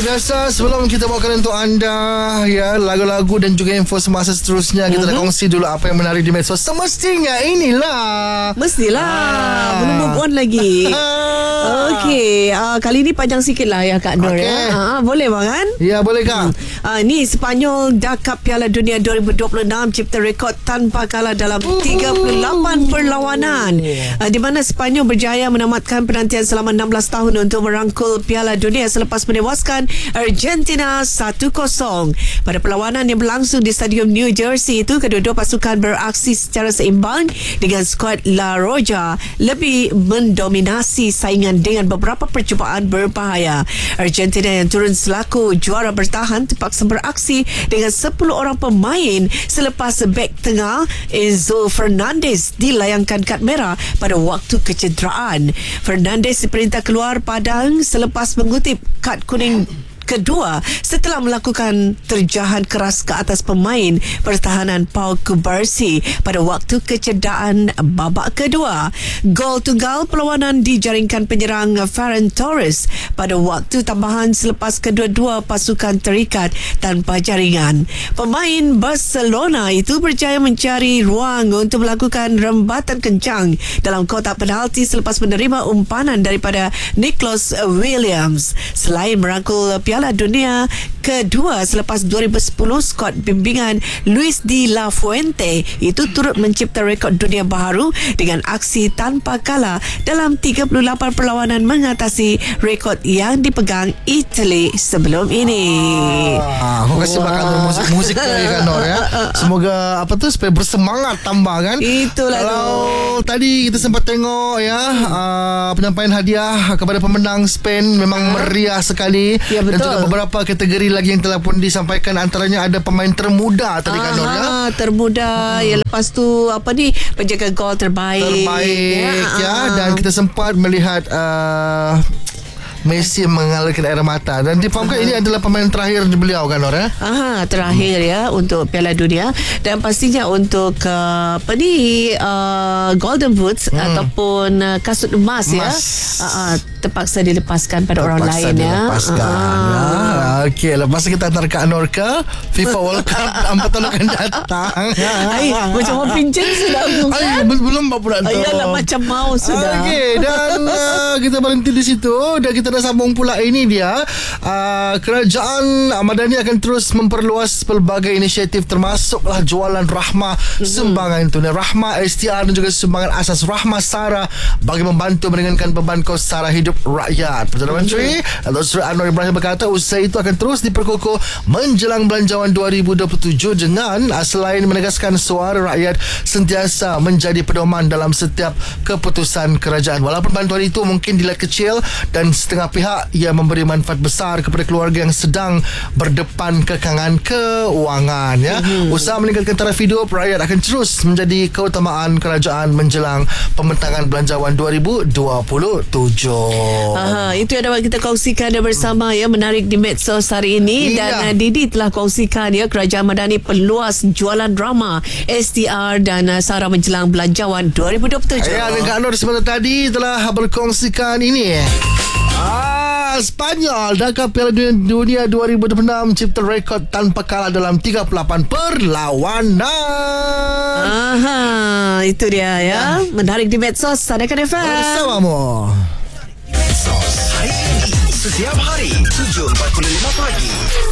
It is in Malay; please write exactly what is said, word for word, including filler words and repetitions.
biasa, sebelum kita bawakan untuk anda ya lagu-lagu dan juga info semasa seterusnya, kita mm-hmm. nak kongsi dulu apa yang menarik di medsos. Semestinya inilah. Mestilah ah. Belum move on lagi. Okey, uh, kali ni panjang sikit lah ya Kak Nur okay. ya. Uh, boleh bang kan? Ya, boleh Kak. Hmm. Uh, ni Sepanyol dakap Piala Dunia dua ribu dua puluh enam, cipta rekod tanpa kalah dalam tiga puluh lapan perlawanan. Uh, di mana Sepanyol berjaya menamatkan penantian selama enam belas tahun untuk merangkul Piala Dunia selepas menewaskan Argentina satu kosong. Pada perlawanan yang berlangsung di Stadium New Jersey itu, kedua-dua pasukan beraksi secara seimbang dengan skuad La Roja lebih mendominasi saingan dengan beberapa percubaan berbahaya. Argentina yang turun selaku juara bertahan terpaksa beraksi dengan sepuluh orang pemain selepas bek tengah Enzo Fernandez dilayangkan kad merah pada waktu kecederaan. Fernandez diperintah keluar padang selepas mengutip kad kuning kedua setelah melakukan terjahan keras ke atas pemain pertahanan Pau Kubarsi pada waktu kecederaan babak kedua. Gol tunggal perlawanan dijaringkan penyerang Ferran Torres pada waktu tambahan selepas kedua-dua pasukan terikat tanpa jaringan. Pemain Barcelona itu berjaya mencari ruang untuk melakukan rembatan kencang dalam kotak penalti selepas menerima umpanan daripada Nicholas Williams. Selain merangkul Piala Dunia kedua selepas dua ribu sepuluh, skuad bimbingan Luis de la Fuente itu turut mencipta rekod dunia baharu dengan aksi tanpa kalah dalam tiga puluh lapan perlawanan mengatasi rekod yang dipegang Italy sebelum ini. Ah, aku kasih makan musik-musik kan Nor ya. Semoga apa tu supaya bersemangat tambah kan. Itulah. Kalau tu. Tadi kita sempat tengok ya uh, penyampaian hadiah kepada pemenang Spain memang ha? meriah sekali. Ya, betul. Dan juga beberapa kategori lagi yang telah pun disampaikan, antaranya ada pemain termuda tadi kan Nor ya. Termuda hmm. ya, lepas tu apa ni penjaga gol terbaik. Terbaik ya, ya. Dan kita sempat melihat uh, Messi mengalirkan air mata. Dan difahamkan Aha. ini adalah pemain terakhir beliau kan Nor ya? Aha, terakhir hmm. ya untuk Piala Dunia. Dan pastinya untuk uh, apa ni uh, Golden Boots hmm. ataupun uh, kasut emas, emas. ya uh, uh, terpaksa dilepaskan pada terpaksa orang lain dilepaskan, ya. ya. Okey, lepas kita hantar Kak Nor ke FIFA World Cup empat tahun akan datang. Ay, macam orang pincin sudah bukan? Ay, belum apa pula tu. Ayalah, macam mau sudah. Okey, dan uh, kita berhenti di situ dan kita dah sambung pula. Ini dia uh, kerajaan Madani akan terus memperluas pelbagai inisiatif termasuklah jualan rahmah mm-hmm. sumbangan tunai rahmah S T R dan juga sumbangan asas rahmah SARA bagi membantu meringankan beban kos sara hidup rakyat. Perdana Menteri Datuk Seri Anwar Ibrahim berkata usaha itu akan terus diperkukuh menjelang Belanjawan dua ribu dua puluh tujuh dengan uh, selain menegaskan suara rakyat sentiasa menjadi pedoman dalam setiap keputusan kerajaan. Walaupun bantuan itu mungkin dilihat kecil dan setengah pihak ia memberi manfaat besar kepada keluarga yang sedang berdepan kekangan keuangan ya. Mm-hmm. Usaha meningkatkan taraf hidup rakyat akan terus menjadi keutamaan kerajaan menjelang pembentangan Belanjawan dua ribu dua puluh tujuh. Aha, itu yang dapat kita kongsikan bersama ya, menarik di medsos hari ini. Iya. Dan Didi telah kongsikan ya, kerajaan Madani perluas jualan drama S T R dan uh, SARA menjelang Belanjawan dua ribu dua puluh tujuh. Ya, dan Kak Nur sebentar tadi telah berkongsikan ini. Ah, Spanyol dakap Piala Dunia dua ribu dua puluh enam, cipta rekod tanpa kalah dalam tiga puluh lapan perlawanan. Aha, itu dia ya. ya. Menarik di medsos Sanakan F M. Bersamamu. Medsos hari ini setiap hari tujuh empat puluh lima pagi.